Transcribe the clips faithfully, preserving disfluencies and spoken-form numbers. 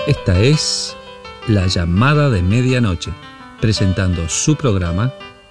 Esta es La Llamada de Medianoche, presentando su programa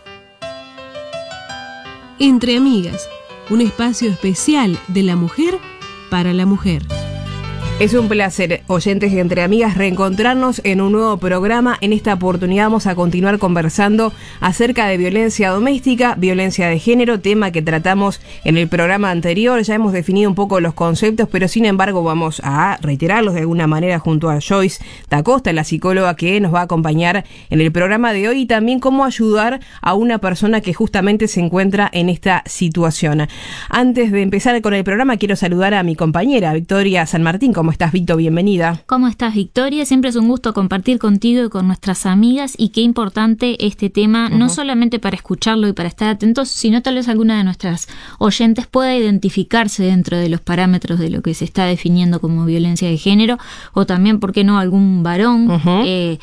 Entre Amigas, un espacio especial de la mujer para la mujer. Es un placer, oyentes de Entre Amigas, reencontrarnos en un nuevo programa. En esta oportunidad vamos a continuar conversando acerca de violencia doméstica, violencia de género, tema que tratamos en el programa anterior. Ya hemos definido un poco los conceptos, pero sin embargo vamos a reiterarlos de alguna manera junto a Joyce Da Costa, la psicóloga que nos va a acompañar en el programa de hoy, y también cómo ayudar a una persona que justamente se encuentra en esta situación. Antes de empezar con el programa, quiero saludar a mi compañera Victoria San Martín. ¿Cómo estás, Victo? Bienvenida. ¿Cómo estás, Victoria? Siempre es un gusto compartir contigo y con nuestras amigas, y qué importante este tema, uh-huh. no solamente para escucharlo y para estar atentos, sino tal vez alguna de nuestras oyentes pueda identificarse dentro de los parámetros de lo que se está definiendo como violencia de género, o también, ¿por qué no?, algún varón. Uh-huh. eh,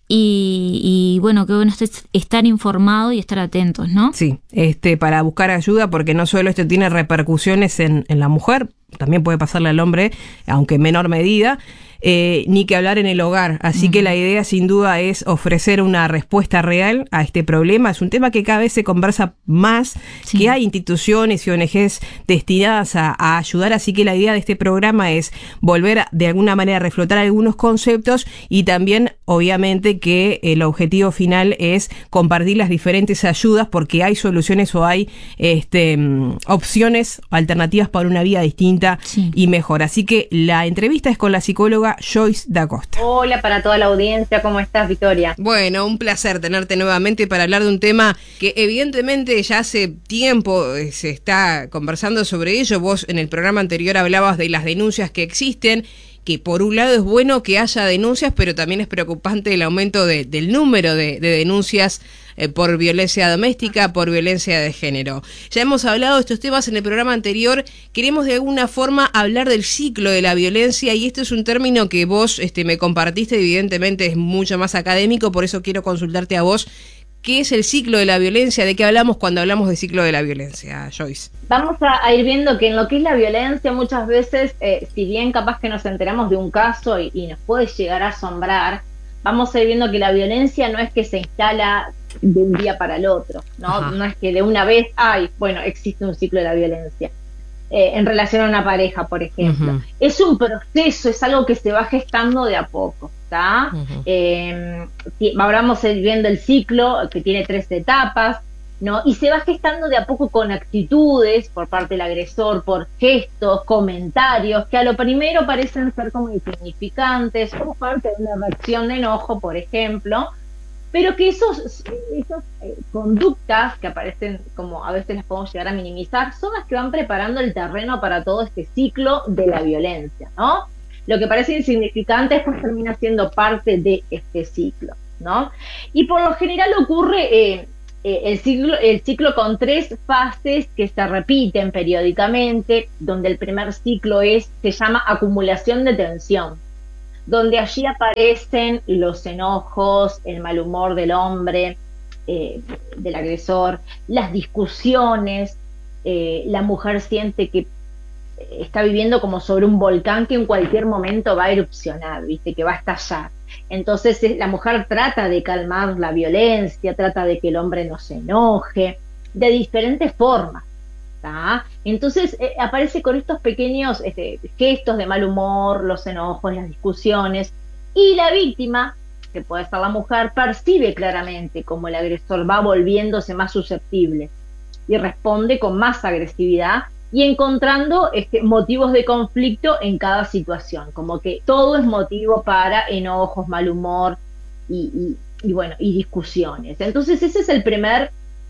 Y, y bueno, qué bueno es estar informado y estar atentos, ¿no? Sí, este, para buscar ayuda, porque no solo esto tiene repercusiones en, en la mujer, también puede pasarle al hombre, aunque en menor medida, eh, ni que hablar en el hogar. Así uh-huh. que la idea sin duda es ofrecer una respuesta real a este problema. Es un tema que cada vez se conversa más, sí. que hay instituciones y O N Ges destinadas a, a ayudar, así que la idea de este programa es volver a, de alguna manera a reflotar algunos conceptos, y también obviamente que el objetivo final es compartir las diferentes ayudas, porque hay soluciones o hay este, opciones alternativas para una vida distinta sí. y mejor. Así que la entrevista es con la psicóloga Joyce Da Costa. Hola para toda la audiencia, ¿cómo estás, Victoria? Bueno, un placer tenerte nuevamente para hablar de un tema que evidentemente ya hace tiempo se está conversando sobre ello. Vos en el programa anterior hablabas de las denuncias que existen, que por un lado es bueno que haya denuncias, pero también es preocupante el aumento de, del número de, de denuncias eh, por violencia doméstica, por violencia de género. Ya hemos hablado de estos temas en el programa anterior. Queremos de alguna forma hablar del ciclo de la violencia, y este es un término que vos este, me compartiste, evidentemente es mucho más académico, por eso quiero consultarte a vos. ¿Qué es el ciclo de la violencia? ¿De qué hablamos cuando hablamos de ciclo de la violencia, Joyce? Vamos a, a ir viendo que en lo que es la violencia muchas veces, eh, si bien capaz que nos enteramos de un caso y, y nos puede llegar a asombrar, vamos a ir viendo que la violencia no es que se instala de un día para el otro, ¿no? Ajá. No es que de una vez, ay, bueno, existe un ciclo de la violencia. Eh, en relación a una pareja, por ejemplo. Uh-huh. Es un proceso, es algo que se va gestando de a poco, ¿está? Uh-huh. Eh, ahora vamos a ir viendo el ciclo, que tiene tres etapas, ¿no? Y se va gestando de a poco con actitudes por parte del agresor, por gestos, comentarios, que a lo primero parecen ser como insignificantes, como parte de una reacción de enojo, por ejemplo, pero que esos, esas eh, conductas que aparecen, como a veces las podemos llegar a minimizar, son las que van preparando el terreno para todo este ciclo de la violencia, ¿no? Lo que parece insignificante pues termina siendo parte de este ciclo, ¿no? Y por lo general ocurre eh, eh, el ciclo, el ciclo con tres fases que se repiten periódicamente, donde el primer ciclo es, se llama acumulación de tensión, donde allí aparecen los enojos, el mal humor del hombre, eh, del agresor, las discusiones, eh, la mujer siente que está viviendo como sobre un volcán que en cualquier momento va a erupcionar, ¿viste? Que va a estallar. Entonces la mujer trata de calmar la violencia, trata de que el hombre no se enoje, de diferentes formas. ¿tá? Entonces eh, aparece con estos pequeños este, gestos de mal humor, los enojos, las discusiones, y la víctima, que puede ser la mujer, percibe claramente como el agresor va volviéndose más susceptible y responde con más agresividad y encontrando este, motivos de conflicto en cada situación, como que todo es motivo para enojos, mal humor y, y, y bueno, y discusiones. Entonces ese es el primer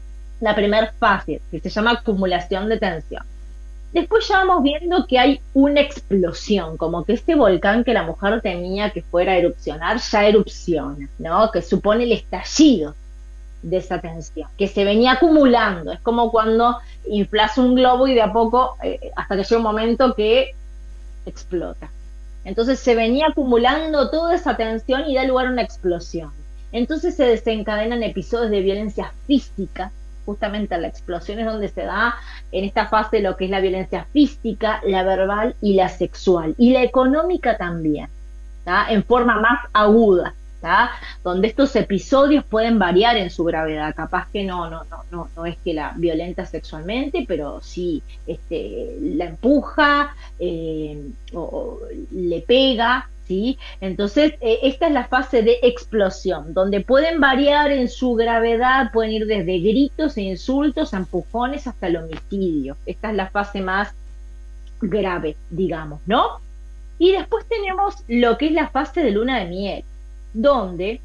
la primera fase, que se llama acumulación de tensión. Después ya vamos viendo que hay una explosión, como que este volcán que la mujer temía que fuera a erupcionar, ya erupciona, ¿no? Que supone el estallido de esa tensión, que se venía acumulando. Es como cuando inflas un globo y de a poco, eh, hasta que llega un momento que explota. Entonces se venía acumulando toda esa tensión y da lugar a una explosión. Entonces se desencadenan episodios de violencia física. Justamente la explosión es donde se da en esta fase lo que es la violencia física, la verbal y la sexual, y la económica también, ¿tá? En forma más aguda, ¿tá? Donde estos episodios pueden variar en su gravedad. Capaz que no, no, no, no, no es que la violenta sexualmente, pero sí este, la empuja eh, o, o le pega, ¿sí? Entonces, eh, esta es la fase de explosión, donde pueden variar en su gravedad, pueden ir desde gritos e insultos a empujones hasta el homicidio. Esta es la fase más grave, digamos, ¿no? Y después tenemos lo que es la fase de luna de miel, donde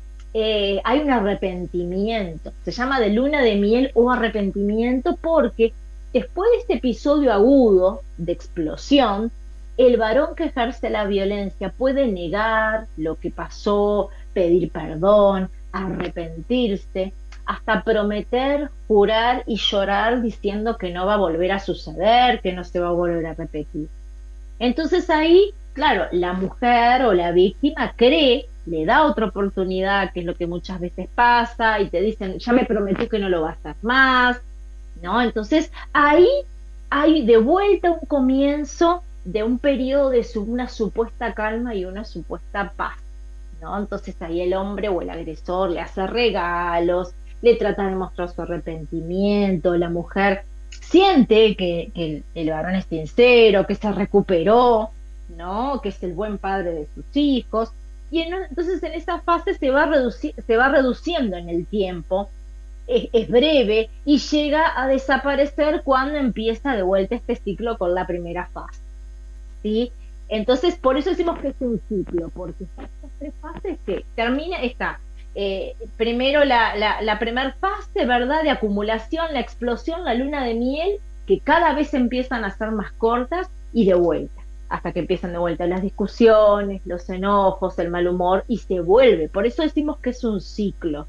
eh, hay un arrepentimiento. Se llama de luna de miel o arrepentimiento porque después de este episodio agudo de explosión, el varón que ejerce la violencia puede negar lo que pasó, pedir perdón, arrepentirse, hasta prometer, jurar y llorar diciendo que no va a volver a suceder, que no se va a volver a repetir. Entonces ahí, claro, la mujer o la víctima cree, le da otra oportunidad, que es lo que muchas veces pasa, y te dicen, ya me prometió que no lo va a hacer más, ¿no? Entonces ahí hay de vuelta un comienzo de un periodo de su, una supuesta calma y una supuesta paz, ¿no? Entonces ahí el hombre o el agresor le hace regalos, le trata de mostrar su arrepentimiento, la mujer siente que, que el, el varón es sincero, que se recuperó, ¿no? Que es el buen padre de sus hijos, y en, entonces en esa fase se va, reduci se va reduciendo en el tiempo, es, es breve, y llega a desaparecer cuando empieza de vuelta este ciclo con la primera fase, ¿sí? Entonces, por eso decimos que es un ciclo, porque estas tres fases que termina, está eh, primero la, la, la primera fase, ¿verdad?, de acumulación, la explosión, la luna de miel, que cada vez empiezan a ser más cortas y de vuelta, hasta que empiezan de vuelta las discusiones, los enojos, el mal humor, y se vuelve. Por eso decimos que es un ciclo,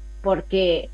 porque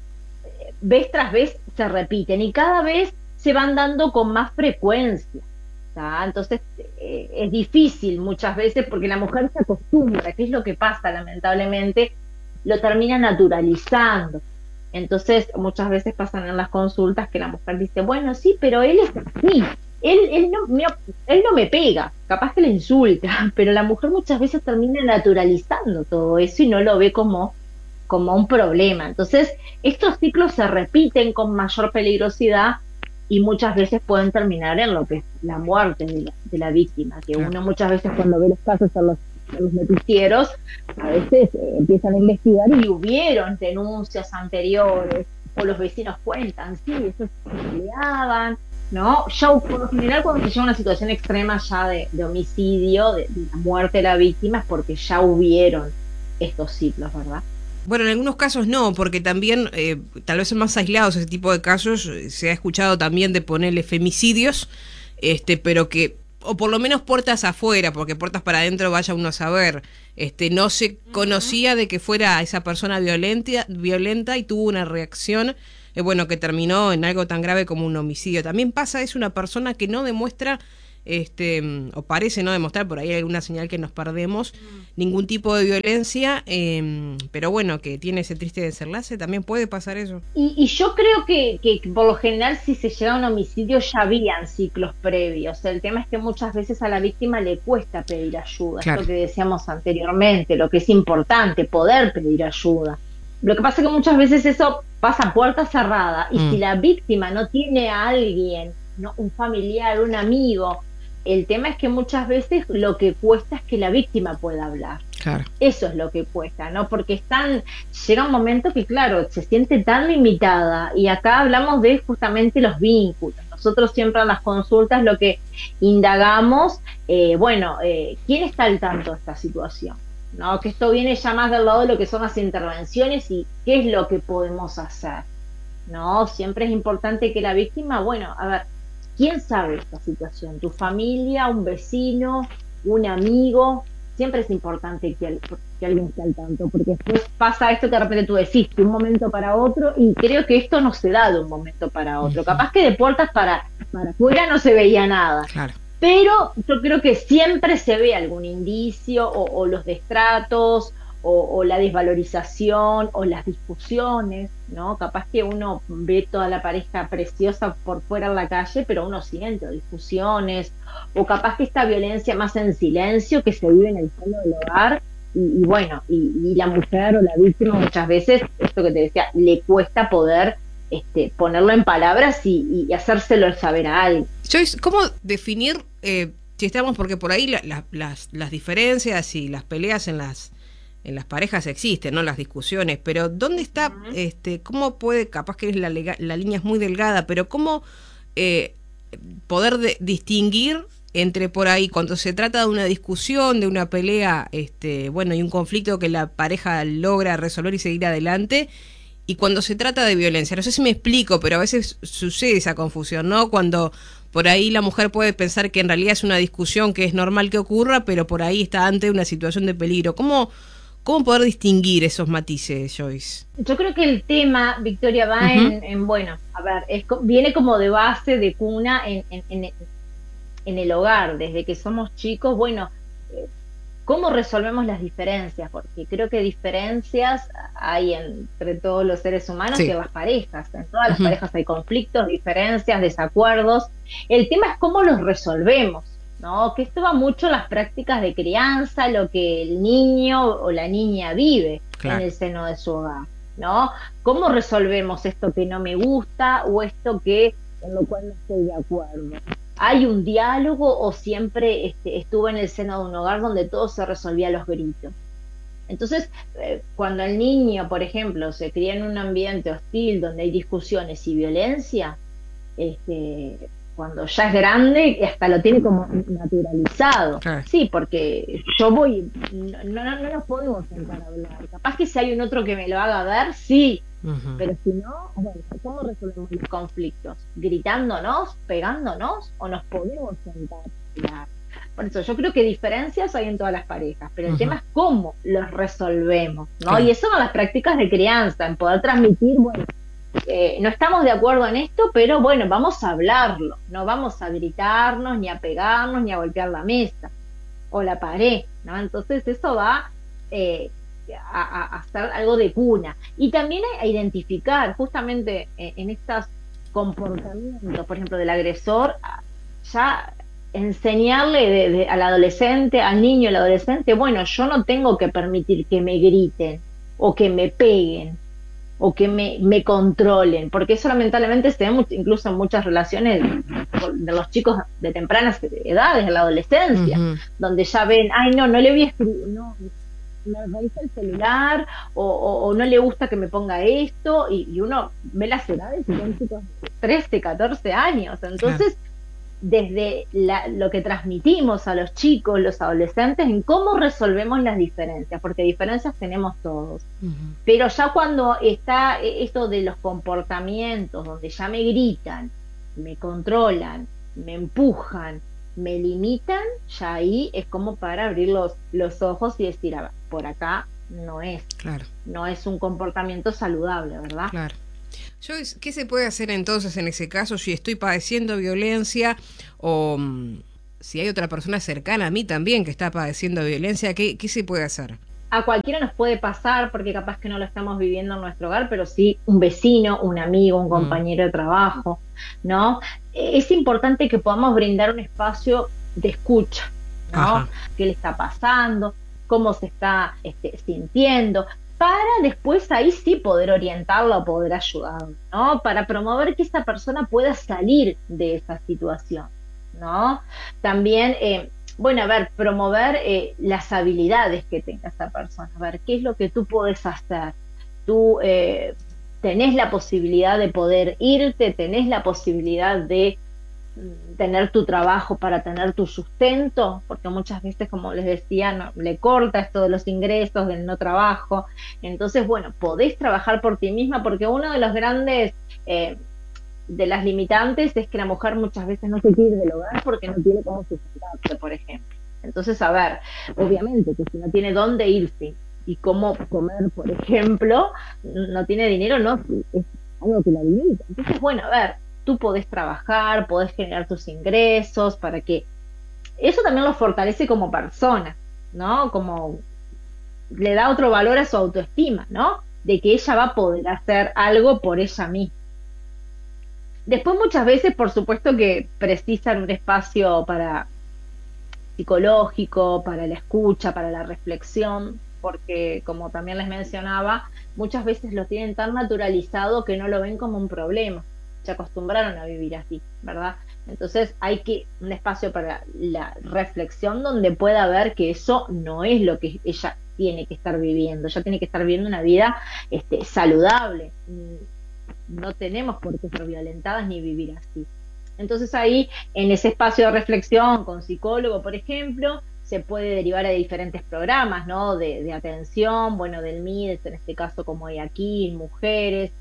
vez tras vez se repiten y cada vez se van dando con más frecuencia. ¿Tá? Entonces eh, es difícil muchas veces porque la mujer se acostumbra, que es lo que pasa lamentablemente, lo termina naturalizando. Entonces muchas veces pasan en las consultas que la mujer dice, bueno, sí, pero él es así, él, él, no, me, él no me pega, capaz que le insulta, pero la mujer muchas veces termina naturalizando todo eso y no lo ve como, como un problema. Entonces estos ciclos se repiten con mayor peligrosidad y muchas veces pueden terminar en lo que es la muerte de la, de la víctima, que uno muchas veces cuando ve los casos en los, en los noticieros, a veces eh, empiezan a investigar y hubieron denuncias anteriores, o los vecinos cuentan, sí, eso se peleaban, ¿no? Ya por lo general cuando se llega a una situación extrema ya de, de homicidio, de, de la muerte de la víctima, es porque ya hubieron estos ciclos, ¿verdad? Bueno, en algunos casos no, porque también, eh, tal vez son más aislados ese tipo de casos, se ha escuchado también de ponerle femicidios, este, pero que, o por lo menos puertas afuera, porque puertas para adentro vaya uno a saber, este, no se conocía de que fuera esa persona violenta, violenta y tuvo una reacción, eh, bueno, que terminó en algo tan grave como un homicidio. También pasa, es una persona que no demuestra, este o parece no demostrar, por ahí hay alguna señal que nos perdemos, mm. ningún tipo de violencia, eh, pero bueno, que tiene ese triste desenlace, también puede pasar eso. Y, y yo creo que, que por lo general si se llega a un homicidio ya habían ciclos previos. El tema es que muchas veces a la víctima le cuesta pedir ayuda, claro. Es lo que decíamos anteriormente, lo que es importante, poder pedir ayuda. Lo que pasa es que muchas veces eso pasa a puerta cerrada y mm. si la víctima no tiene a alguien, no, un familiar, un amigo, el tema es que muchas veces lo que cuesta es que la víctima pueda hablar. Claro. Eso es lo que cuesta, ¿no? Porque están, llega un momento que, claro, se siente tan limitada, y acá hablamos de justamente los vínculos. Nosotros siempre en las consultas lo que indagamos, eh, bueno, eh, ¿quién está al tanto de esta situación? ¿No? Que esto viene ya más del lado de lo que son las intervenciones y qué es lo que podemos hacer, ¿no? Siempre es importante que la víctima, bueno, a ver, ¿quién sabe esta situación? ¿Tu familia, un vecino, un amigo? Siempre es importante que, que alguien esté al tanto, porque después pasa esto que de repente tú decís de un momento para otro, y creo que esto no se da de un momento para otro. Capaz que de puertas para, para afuera no se veía nada. Claro. Pero yo creo que siempre se ve algún indicio, o, o los destratos, o, o la desvalorización, o las discusiones, ¿no? Capaz que uno ve toda la pareja preciosa por fuera en la calle, pero uno siente discusiones, o capaz que esta violencia más en silencio que se vive en el seno del hogar, y, y bueno, y, y la mujer o la víctima muchas veces, esto que te decía, le cuesta poder este, ponerlo en palabras y, y hacérselo saber a alguien. Joyce, ¿cómo definir, eh, si estamos, porque por ahí la, la, las, las diferencias y las peleas en las en las parejas existen, ¿no? Las discusiones, pero ¿dónde está, uh-huh. este, cómo puede, capaz que la, la línea es muy delgada, pero cómo eh, poder de, distinguir entre por ahí, cuando se trata de una discusión, de una pelea, este, bueno, y un conflicto que la pareja logra resolver y seguir adelante, y cuando se trata de violencia? No sé si me explico, pero a veces sucede esa confusión, ¿no? Cuando por ahí la mujer puede pensar que en realidad es una discusión que es normal que ocurra, pero por ahí está ante una situación de peligro. ¿Cómo ¿Cómo poder distinguir esos matices, Joyce? Yo creo que el tema, Victoria, va uh-huh. en, en, bueno, a ver, es, viene como de base, de cuna en, en, en, en el hogar, desde que somos chicos. Bueno, eh, ¿cómo resolvemos las diferencias? Porque creo que diferencias hay entre todos los seres humanos sí. y en las parejas. En todas las uh-huh. parejas hay conflictos, diferencias, desacuerdos. El tema es cómo los resolvemos, ¿no? Que esto va mucho en las prácticas de crianza, lo que el niño o la niña vive claro. en el seno de su hogar, ¿no? ¿Cómo resolvemos esto que no me gusta o esto que en lo cual no estoy de acuerdo? ¿Hay un diálogo o siempre este, estuve en el seno de un hogar donde todo se resolvía a los gritos? Entonces, eh, cuando el niño, por ejemplo, se cría en un ambiente hostil donde hay discusiones y violencia, este cuando ya es grande, hasta lo tiene como naturalizado. Claro. Sí, porque yo voy, no, no, no nos podemos sentar a hablar. Capaz que si hay un otro que me lo haga ver, sí, uh-huh. pero si no, bueno, ¿cómo resolvemos los conflictos? ¿Gritándonos, pegándonos, o nos podemos sentar a hablar? Por eso yo creo que diferencias hay en todas las parejas, pero el uh-huh. tema es cómo los resolvemos, ¿no? Claro. Y eso son las prácticas de crianza, en poder transmitir, bueno, Eh, no estamos de acuerdo en esto, pero bueno, vamos a hablarlo, no vamos a gritarnos, ni a pegarnos, ni a golpear la mesa o la pared, ¿no? Entonces eso va eh, a, a ser algo de cuna. Y también a identificar justamente en, en estos comportamientos, por ejemplo, del agresor, ya enseñarle de, de, al adolescente, al niño, al adolescente, bueno, yo no tengo que permitir que me griten o que me peguen o que me, me controlen, porque eso lamentablemente se ve incluso en muchas relaciones de los chicos de tempranas edades, de la adolescencia, uh-huh. donde ya ven, ay no, no le voy a escribir, no, me revisa el celular, o, o, o no le gusta que me ponga esto, y, y uno ve las edades y son chicos de trece, catorce años, entonces claro. desde la, lo que transmitimos a los chicos, los adolescentes, en cómo resolvemos las diferencias, porque diferencias tenemos todos. Uh-huh. Pero ya cuando está esto de los comportamientos, donde ya me gritan, me controlan, me empujan, me limitan, ya ahí es como para abrir los, los ojos y decir, a ver, por acá no es. Claro. No es un comportamiento saludable, ¿verdad? Claro. Joyce, ¿qué se puede hacer entonces en ese caso si estoy padeciendo violencia o um, si hay otra persona cercana a mí también que está padeciendo violencia? ¿Qué, qué se puede hacer? A cualquiera nos puede pasar, porque capaz que no lo estamos viviendo en nuestro hogar, pero sí un vecino, un amigo, un compañero mm. de trabajo, ¿no? Es importante que podamos brindar un espacio de escucha, ¿no? Ajá. ¿Qué le está pasando? ¿Cómo se está este, sintiendo? Para después ahí sí poder orientarlo o poder ayudarlo, ¿no? Para promover que esa persona pueda salir de esa situación, ¿no? También, eh, bueno, a ver, promover eh, las habilidades que tenga esa persona, a ver, ¿qué es lo que tú puedes hacer? Tú eh, tenés la posibilidad de poder irte, tenés la posibilidad de tener tu trabajo para tener tu sustento, porque muchas veces, como les decía, no, le corta esto de los ingresos, del no trabajo. Entonces, bueno, podés trabajar por ti misma, porque uno de los grandes eh, de las limitantes es que la mujer muchas veces no se quiere ir del hogar porque no tiene cómo sustentarse, por ejemplo. Entonces, a ver, obviamente que si no tiene dónde irse y cómo comer, por ejemplo, no tiene dinero, no es algo que la limita. Entonces, bueno, a ver, tú podés trabajar, podés generar tus ingresos, para que eso también lo fortalece como persona, ¿no? Como le da otro valor a su autoestima, ¿no? De que ella va a poder hacer algo por ella misma. Después muchas veces, por supuesto, que precisan un espacio para psicológico, para la escucha, para la reflexión, porque como también les mencionaba, muchas veces lo tienen tan naturalizado que no lo ven como un problema, se acostumbraron a vivir así, ¿verdad? Entonces hay que un espacio para la reflexión donde pueda ver que eso no es lo que ella tiene que estar viviendo, ella tiene que estar viviendo una vida este, saludable, no tenemos por qué ser violentadas ni vivir así. Entonces ahí, en ese espacio de reflexión con psicólogo, por ejemplo, se puede derivar a diferentes programas, ¿no? De, de atención, bueno, del M I D E S, en este caso como hay aquí, mujeres,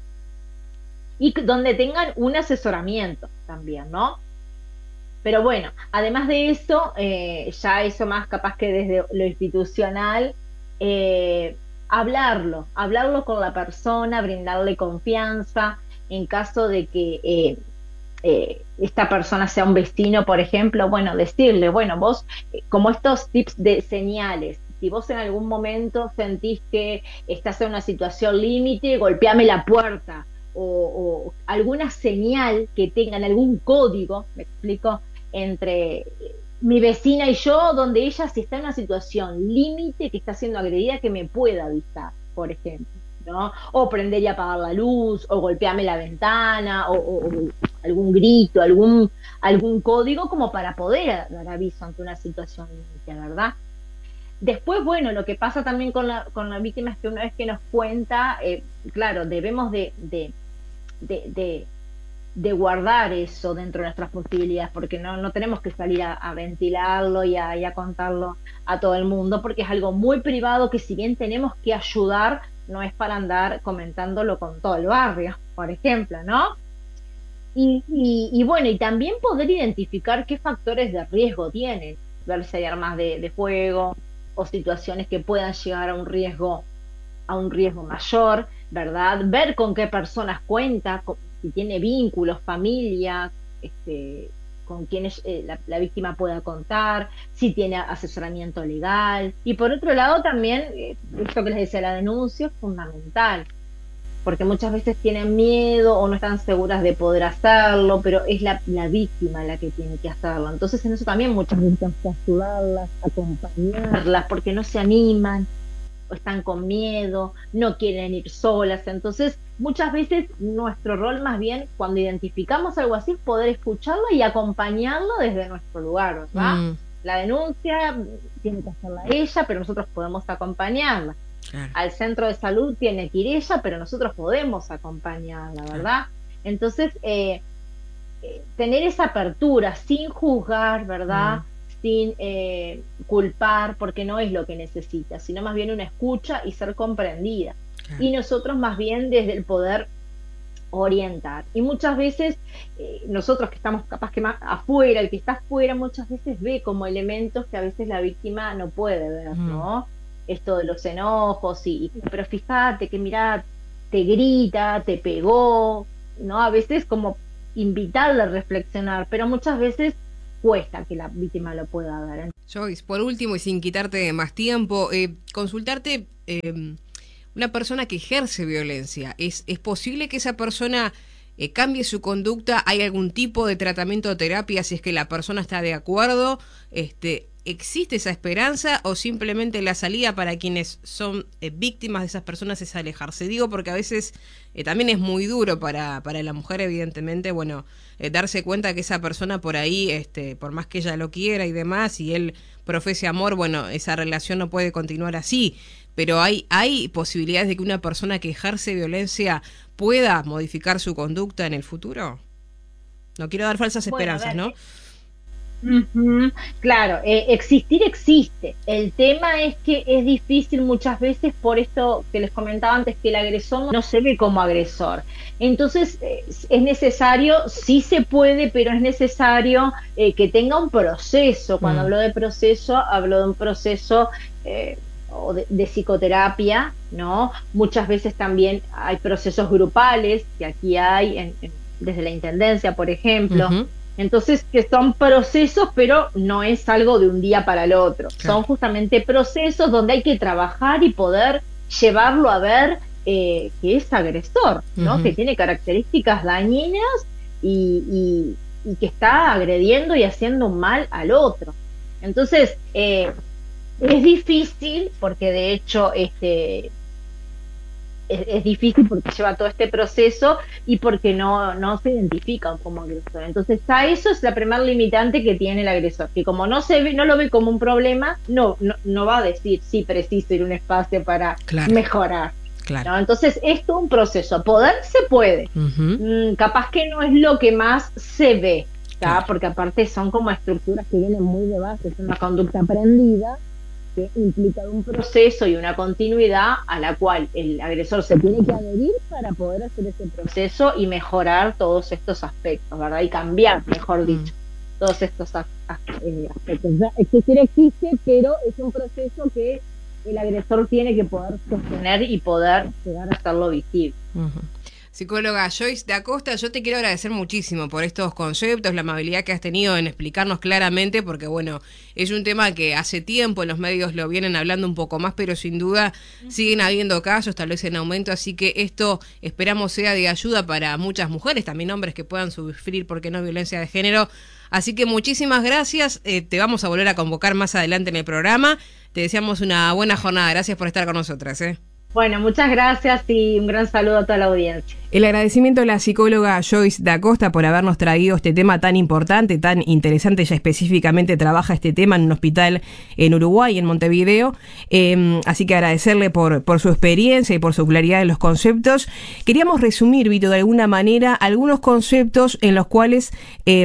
y donde tengan un asesoramiento también, ¿no? Pero bueno, además de eso, eh, ya eso más capaz que desde lo institucional, eh, hablarlo, hablarlo con la persona, brindarle confianza, en caso de que eh, eh, esta persona sea un vecino, por ejemplo, bueno, decirle, bueno, vos, eh, como estos tips de señales, si vos en algún momento sentís que estás en una situación límite, golpeame la puerta, o, o alguna señal que tengan, algún código, me explico, entre mi vecina y yo, donde ella, si está en una situación límite, que está siendo agredida, que me pueda avisar, por ejemplo, ¿no? O prender y apagar la luz, o golpearme la ventana, o, o, o algún grito, algún, algún código como para poder dar aviso ante una situación límite, ¿verdad? Después, bueno, lo que pasa también con la, con la víctima es que una vez que nos cuenta, eh, claro, debemos de, de, de, de de guardar eso dentro de nuestras posibilidades, porque no, no tenemos que salir a, a ventilarlo y a, y a contarlo a todo el mundo, porque es algo muy privado que, si bien tenemos que ayudar, no es para andar comentándolo con todo el barrio, por ejemplo, ¿no? Y, y, y bueno, y también poder identificar qué factores de riesgo tienen, ver si hay armas de, de fuego o situaciones que puedan llegar a un riesgo, a un riesgo mayor, ¿verdad? Ver con qué personas cuenta, con, si tiene vínculos, familia, este, con quienes eh, la, la víctima pueda contar, si tiene asesoramiento legal. Y por otro lado también, eh, esto que les decía, la denuncia es fundamental, porque muchas veces tienen miedo o no están seguras de poder hacerlo, pero es la, la víctima la que tiene que hacerlo. Entonces en eso también muchas veces hay que ayudarlas, acompañarlas, porque no se animan, o están con miedo, no quieren ir solas. Entonces muchas veces nuestro rol, más bien, cuando identificamos algo así, es poder escucharlo y acompañarlo desde nuestro lugar, ¿verdad? Mm. La denuncia tiene que hacerla ella, pero nosotros podemos acompañarla. Claro. Al centro de salud tiene que ir ella, pero nosotros podemos acompañarla, ¿verdad? Claro. Entonces, eh, eh, tener esa apertura sin juzgar, ¿verdad? Mm. Sin eh, culpar, porque no es lo que necesita, sino más bien una escucha y ser comprendida. Claro. Y nosotros más bien desde el poder orientar. Y muchas veces eh, nosotros que estamos capaz que más afuera, el que está afuera muchas veces ve como elementos que a veces la víctima no puede ver, mm. ¿no? Esto de los enojos, y, y pero fíjate que mirá, te grita, te pegó, ¿no? A veces como invitarla a reflexionar, pero muchas veces cuesta que la víctima lo pueda ver. Joyce, por último, y sin quitarte más tiempo, eh, consultarte, eh, una persona que ejerce violencia, ¿es, es posible que esa persona eh, cambie su conducta? ¿Hay algún tipo de tratamiento o terapia si es que la persona está de acuerdo? Este, ¿existe esa esperanza o simplemente la salida para quienes son eh, víctimas de esas personas es alejarse? Digo porque a veces eh, también es muy duro para, para la mujer, evidentemente, bueno, eh, darse cuenta que esa persona por ahí, este, por más que ella lo quiera y demás, y él profese amor, bueno, esa relación no puede continuar así. Pero hay, hay posibilidades de que una persona que ejerce violencia pueda modificar su conducta en el futuro. No quiero dar falsas bueno, esperanzas, ¿no? Uh-huh. Claro, eh, existir existe. El tema es que es difícil muchas veces por esto que les comentaba antes, que el agresor no se ve como agresor. Entonces eh, es necesario, sí se puede, pero es necesario eh, que tenga un proceso. Cuando mm. hablo de proceso, hablo de un proceso eh, o de, de psicoterapia, ¿no? Muchas veces también hay procesos grupales, que aquí hay en, en, desde la Intendencia, por ejemplo. Uh-huh. Entonces, que son procesos, pero no es algo de un día para el otro. Claro. Son justamente procesos donde hay que trabajar y poder llevarlo a ver eh, que es agresor, ¿no? Uh-huh. Que tiene características dañinas y, y, y que está agrediendo y haciendo un mal al otro. Entonces, eh, es difícil, porque de hecho este es, es difícil porque lleva todo este proceso y porque no, no se identifican como agresor. Entonces, a eso es la primera limitante que tiene el agresor, que como no se ve, no lo ve como un problema, no, no, no va a decir sí preciso ir a un espacio para claro. mejorar. Claro. ¿No? Entonces, es todo un proceso. Poder se puede. Uh-huh. Mm, capaz que no es lo que más se ve, claro. porque aparte son como estructuras que vienen muy de base, es una conducta aprendida que implica un proceso y una continuidad a la cual el agresor se tiene que adherir para poder hacer ese proceso y mejorar todos estos aspectos, ¿verdad? Y cambiar, mejor dicho, mm. todos estos aspectos. O sea, existir existe, pero es un proceso que el agresor tiene que poder sostener y poder llegar a hacerlo visible. Uh-huh. Psicóloga Joyce da Costa, yo te quiero agradecer muchísimo por estos conceptos, la amabilidad que has tenido en explicarnos claramente, porque bueno, es un tema que hace tiempo en los medios lo vienen hablando un poco más, pero sin duda siguen habiendo casos, tal vez en aumento, así que esto esperamos sea de ayuda para muchas mujeres, también hombres que puedan sufrir, ¿por qué no?, violencia de género. Así que muchísimas gracias, eh, te vamos a volver a convocar más adelante en el programa, te deseamos una buena jornada, gracias por estar con nosotras. ¿eh? Bueno, muchas gracias y un gran saludo a toda la audiencia. El agradecimiento a la psicóloga Joyce da Costa por habernos traído este tema tan importante, tan interesante. Ella específicamente trabaja este tema en un hospital en Uruguay, en Montevideo. Eh, así que agradecerle por, por su experiencia y por su claridad en los conceptos. Queríamos resumir, Vito, de alguna manera, algunos conceptos en los cuales eh,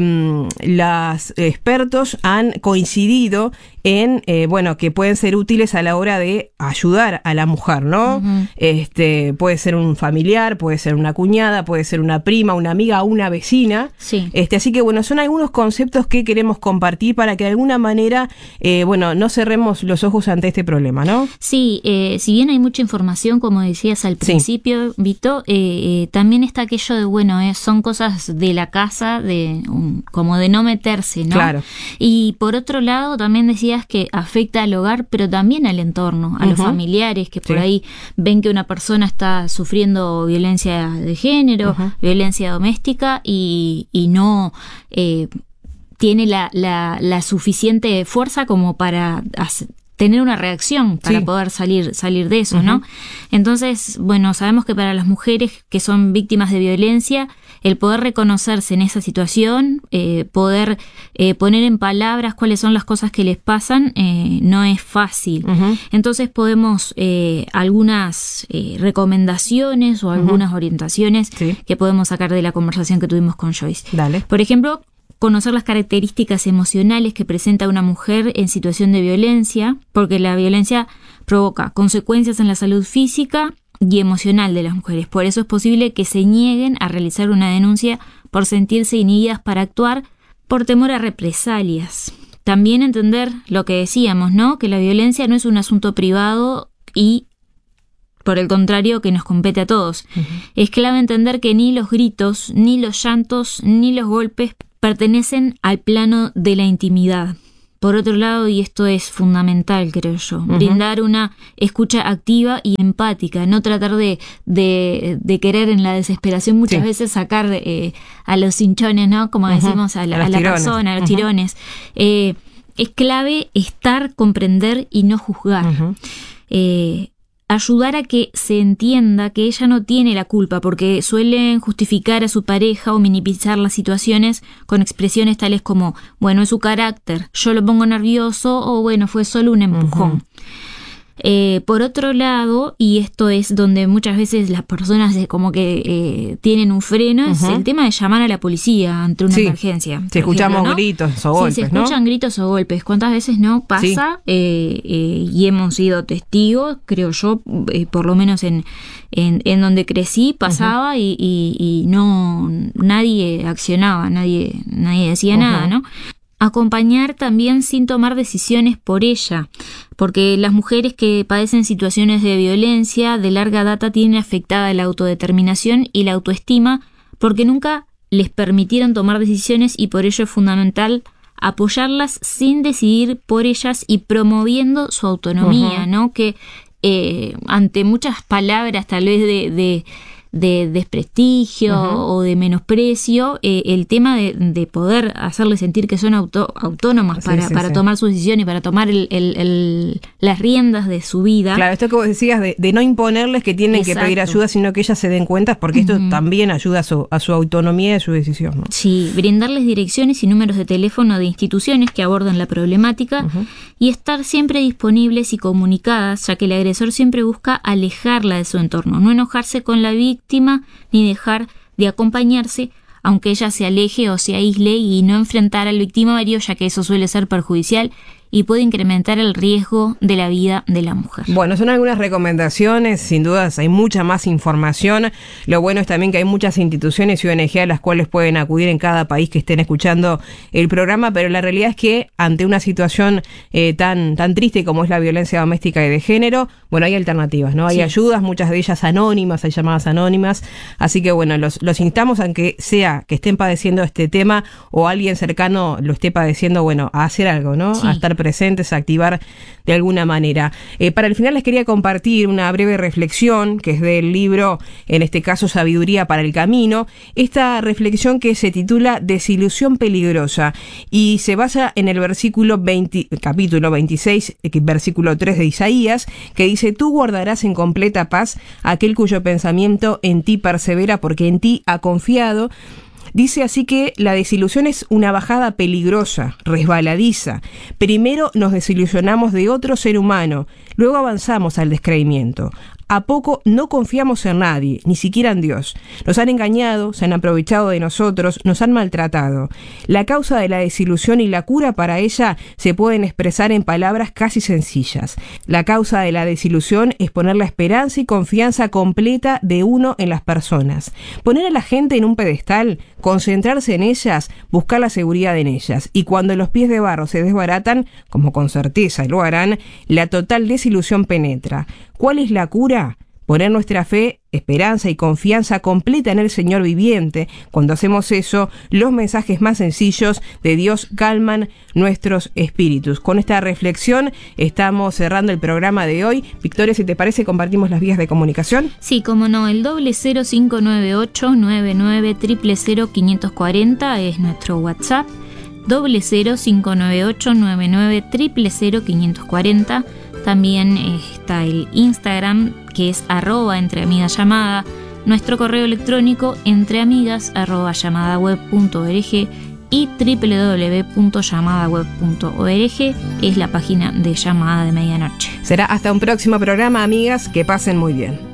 los expertos han coincidido en, eh, bueno, que pueden ser útiles a la hora de ayudar a la mujer, ¿no? Uh-huh. Este, puede ser un familiar, puede ser una cuñada, puede ser una prima, una amiga o una vecina. Sí. Este, así que bueno, son algunos conceptos que queremos compartir para que de alguna manera, eh, bueno, no cerremos los ojos ante este problema, ¿no? Sí, eh, si bien hay mucha información, como decías al principio, sí. Vito, eh, eh, también está aquello de, bueno, eh, son cosas de la casa, de um, como de no meterse, ¿no? Claro. Y por otro lado, también decías que afecta al hogar, pero también al entorno, a uh-huh. los familiares, que por sí. ahí ven que una persona está sufriendo violencia de género, uh-huh. violencia doméstica y, y no eh, tiene la, la, la suficiente fuerza como para hacer, tener una reacción para sí. poder salir salir de eso, uh-huh. ¿no? Entonces, bueno, sabemos que para las mujeres que son víctimas de violencia, el poder reconocerse en esa situación, eh, poder eh, poner en palabras cuáles son las cosas que les pasan, eh, no es fácil. Uh-huh. Entonces podemos eh, algunas eh, recomendaciones o algunas uh-huh. orientaciones sí. que podemos sacar de la conversación que tuvimos con Joyce. Dale. Por ejemplo, conocer las características emocionales que presenta una mujer en situación de violencia, porque la violencia provoca consecuencias en la salud física y emocional de las mujeres. Por eso es posible que se nieguen a realizar una denuncia por sentirse inhibidas para actuar por temor a represalias. También entender lo que decíamos, ¿no? Que la violencia no es un asunto privado y, por el contrario, que nos compete a todos. Uh-huh. Es clave entender que ni los gritos, ni los llantos, ni los golpes pertenecen al plano de la intimidad. Por otro lado, y esto es fundamental, creo yo, uh-huh. brindar una escucha activa y empática, no tratar de, de, de querer en la desesperación muchas sí. veces sacar eh, a los hinchones, ¿no? Como uh-huh. decimos, a la, a a la persona, a los uh-huh. tirones. Eh, es clave estar, comprender y no juzgar. Uh-huh. Eh, ayudar a que se entienda que ella no tiene la culpa, porque suelen justificar a su pareja o minimizar las situaciones con expresiones tales como, bueno, es su carácter, yo lo pongo nervioso, o bueno, fue solo un empujón. Uh-huh. Eh, por otro lado, y esto es donde muchas veces las personas como que eh, tienen un freno, uh-huh. es el tema de llamar a la policía ante una sí. emergencia. Si escuchamos ejemplo, ¿no? gritos o golpes, sí, se escuchan ¿no? gritos o golpes. ¿Cuántas veces no pasa? Sí. Eh, eh, y hemos sido testigos, creo yo, eh, por lo menos en, en, en donde crecí, pasaba uh-huh. y, y, y no nadie accionaba, nadie, nadie decía uh-huh. nada, ¿no? Acompañar también sin tomar decisiones por ella, porque las mujeres que padecen situaciones de violencia de larga data tienen afectada la autodeterminación y la autoestima porque nunca les permitieran tomar decisiones, y por ello es fundamental apoyarlas sin decidir por ellas y promoviendo su autonomía, uh-huh. ¿no? Que eh, ante muchas palabras tal vez de, de, de desprestigio uh-huh. o de menosprecio, eh, el tema de, de poder hacerles sentir que son auto, autónomas sí, para, sí, para sí. tomar sus decisiones y para tomar el, el, el, las riendas de su vida. Claro, esto que vos decías de, de no imponerles que tienen Exacto. que pedir ayuda, sino que ellas se den cuenta, porque esto uh-huh. también ayuda a su, a su autonomía y a su decisión, ¿no? Sí, brindarles direcciones y números de teléfono de instituciones que abordan la problemática uh-huh. y estar siempre disponibles y comunicadas, ya que el agresor siempre busca alejarla de su entorno, no enojarse con la víctima ni dejar de acompañarse, aunque ella se aleje o se aísle, y no enfrentar al victimario, ya que eso suele ser perjudicial y puede incrementar el riesgo de la vida de la mujer. Bueno, son algunas recomendaciones, sin dudas hay mucha más información. Lo bueno es también que hay muchas instituciones y O N G a las cuales pueden acudir en cada país que estén escuchando el programa, pero la realidad es que ante una situación eh, tan, tan triste como es la violencia doméstica y de género, bueno, hay alternativas, ¿no? Hay sí. ayudas, muchas de ellas anónimas, hay llamadas anónimas, así que bueno, los, los instamos, aunque sea que estén padeciendo este tema o alguien cercano lo esté padeciendo, bueno, a hacer algo, ¿no? Sí. A estar presentes, a activar de alguna manera. Eh, para el final les quería compartir una breve reflexión que es del libro, en este caso Sabiduría para el Camino, esta reflexión que se titula Desilusión peligrosa y se basa en el versículo veinte, capítulo veintiséis, versículo tres de Isaías, que dice: tú guardarás en completa paz a aquel cuyo pensamiento en ti persevera, porque en ti ha confiado. Dice así que la desilusión es una bajada peligrosa, resbaladiza. Primero nos desilusionamos de otro ser humano, luego avanzamos al descreimiento. A poco no confiamos en nadie, ni siquiera en Dios. Nos han engañado, se han aprovechado de nosotros, nos han maltratado. La causa de la desilusión y la cura para ella se pueden expresar en palabras casi sencillas. La causa de la desilusión es poner la esperanza y confianza completa de uno en las personas. Poner a la gente en un pedestal, concentrarse en ellas, buscar la seguridad en ellas. Y cuando los pies de barro se desbaratan, como con certeza lo harán, la total desilusión penetra. ¿Cuál es la cura? Poner nuestra fe, esperanza y confianza completa en el Señor viviente. Cuando hacemos eso, los mensajes más sencillos de Dios calman nuestros espíritus. Con esta reflexión estamos cerrando el programa de hoy. Victoria, si te parece, compartimos las vías de comunicación. Sí, como no, el doble cero cinco nueve ocho nueve nueve cero cero quinientos cuarenta es nuestro WhatsApp. Doble cero cinco nueve ocho nueve nueve cero cero quinientos cuarenta. También está el Instagram, que es arroba entreamigasllamada, nuestro correo electrónico entreamigas arroba llamadaweb punto org y doble u doble u doble u punto llamadaweb punto org es la página de Llamada de Medianoche. Será hasta un próximo programa, amigas, que pasen muy bien.